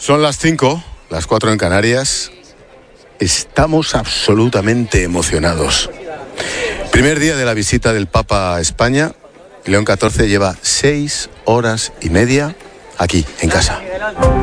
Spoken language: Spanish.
Son las 5, las 4 en Canarias. Estamos absolutamente emocionados. Primer día de la visita del Papa a España. León XIV lleva 6 horas y media aquí, en casa.